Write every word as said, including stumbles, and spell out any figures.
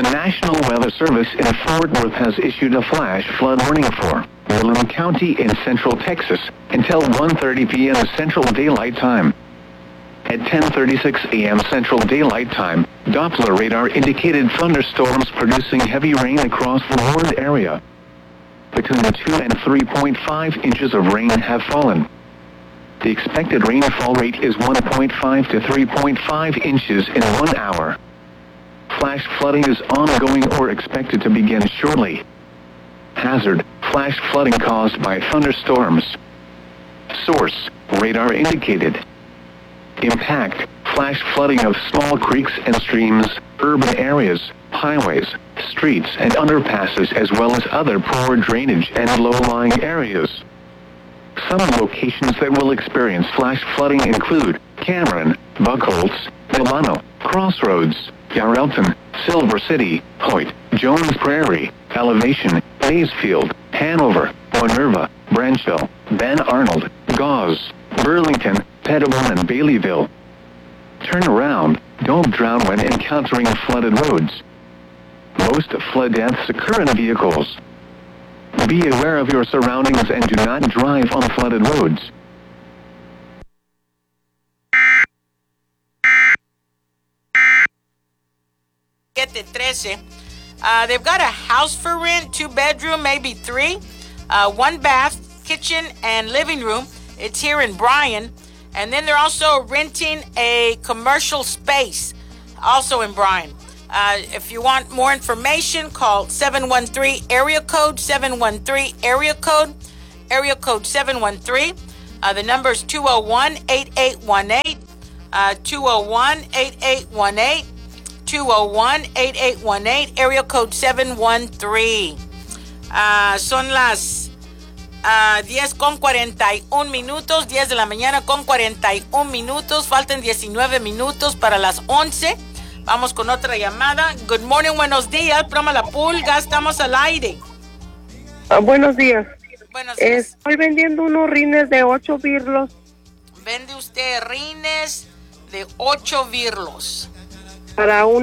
The National Weather Service in Fort Worth has issued a flash flood warning for Midland County in central Texas until one thirty p.m. Central Daylight Time. At ten thirty-six a.m. Central Daylight Time, Doppler radar indicated thunderstorms producing heavy rain across the Ward area. Between two and three point five inches of rain have fallen. The expected rainfall rate is one point five to three point five inches in one hour. Flash flooding is ongoing or expected to begin shortly. Hazard: flash flooding caused by thunderstorms. Source: radar indicated. Impact: flash flooding of small creeks and streams, urban areas, highways, streets and underpasses, as well as other poor drainage and low-lying areas. Some locations that will experience flash flooding include Cameron, Buckholz, Milano, Crossroads, Yarrelton, Silver City, Hoyt, Jones Prairie, Elevation, Maysfield, Hanover, Minerva, Branchville, Ben Arnold, Gauze, Burlington, Pettibone and Baileyville. Turn around, don't drown when encountering flooded roads. Most flood deaths occur in vehicles. Be aware of your surroundings and do not drive on flooded roads. thirteen. Uh, they've got a house for rent, two bedroom, maybe three, uh, one bath, kitchen, and living room. It's here in Bryan. And then they're also renting a commercial space, also in Bryan. Uh, if you want more information, call seven one three area code, seven one three area code, area code seven one three. Uh, the number is two oh one, eight eight one eight, uh, two oh one, eight eight one eight, two oh one, eight eight one eight, area code seven one three. Uh, son las uh, diez con cuarenta y un minutos, diez de la mañana con cuarenta y un minutos, faltan diecinueve minutos para las once. Vamos con otra llamada. Good morning, buenos días, Proma La Pulga, estamos al aire. Uh, buenos días. Buenos días. Estoy vendiendo unos rines de ocho birlos. Vende usted rines de ocho birlos. Para un